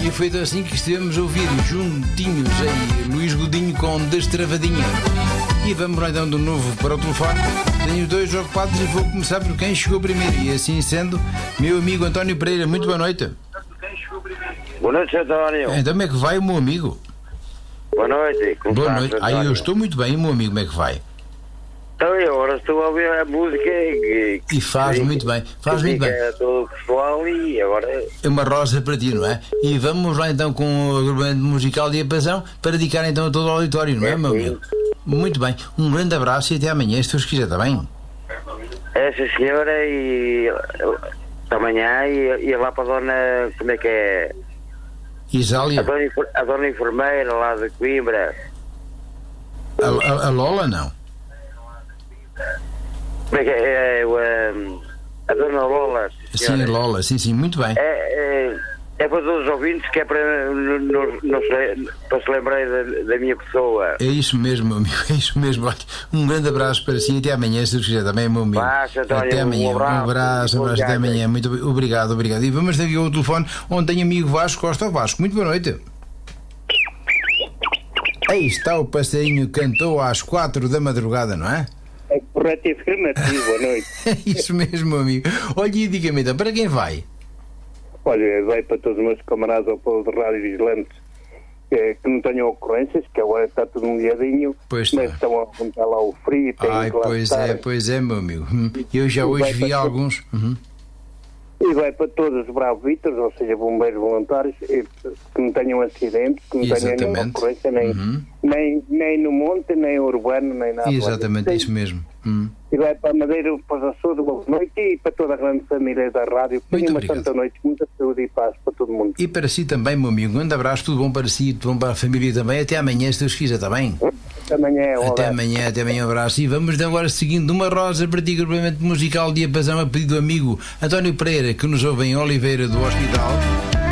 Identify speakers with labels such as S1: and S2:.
S1: E foi assim que estivemos a ouvir juntinhos aí, Luís Godinho com Destravadinha. E vamos lá então de novo para o telefone. Tenho os dois ocupados e vou começar por quem chegou primeiro. E assim sendo, meu amigo António Pereira, muito boa noite.
S2: Boa noite, António.
S1: Então como é que vai o meu amigo?
S2: Boa noite. Como
S1: Boa
S2: estás,
S1: noite.
S2: António?
S1: Eu estou muito bem, e o meu amigo como é que vai?
S2: Então eu agora estou a ouvir a música
S1: E faz muito bem, faz muito bem.
S2: Todo o pessoal e agora...
S1: É uma rosa para ti, não é? E vamos lá então com o agrupamento musical de Apazão para dedicar então a todo o auditório, não é, meu amigo? Muito bem. Um grande abraço e até amanhã, se Deus quiser, está bem?
S2: Essa senhora e... amanhã e lá para a dona... como é que é?
S1: Isália?
S2: A dona enfermeira lá de Coimbra.
S1: A Lola, não?
S2: Como é que é? A dona Lola.
S1: Sim, a Lola, sim, muito bem.
S2: É para todos os ouvintes, que é para se lembrar da minha pessoa.
S1: É isso mesmo, meu amigo, é isso mesmo. Olha, um grande abraço para si e até amanhã, se Deus quiser, também, meu amigo. Até amanhã, um abraço, até amanhã, muito obrigado. E vamos ter aqui o telefone onde tem amigo Vasco Costa. Vasco, muito boa noite. Aí está o passarinho que cantou às 4 da madrugada, não é?
S3: É correto e afirmativo, boa noite.
S1: É isso mesmo, meu amigo. Olha, e diga-me então, para quem vai?
S3: Olha, vai para todos os meus camaradas ao povo de rádio vigilantes que não tenham ocorrências, que agora está tudo molhadinho,
S1: pois
S3: mas estão a apontar lá o frio.
S1: Ai, pois é, meu amigo. Eu já hoje vi alguns.
S3: E vai para todos os bravos Vítoros, ou seja, bombeiros voluntários, que não tenham acidentes, que não tenham nenhuma ocorrência, nem no monte, nem urbano, nem nada.
S1: Exatamente, isso mesmo.
S3: E vai para a Madeira, para a Açores, boa noite, e para toda a grande família da rádio.
S1: Muito
S3: uma
S1: obrigado.
S3: santa noite, muita saúde e paz para todo mundo.
S1: E para si também, meu amigo. Um grande abraço, tudo bom para si, tudo bom para a família também. Até amanhã, se Deus quiser, está bem?
S3: Até amanhã,
S1: até amanhã, um abraço. E vamos agora seguindo uma rosa para ti, agrupamento musical de Apazão, a pedido do amigo António Pereira, que nos ouve em Oliveira do Hospital.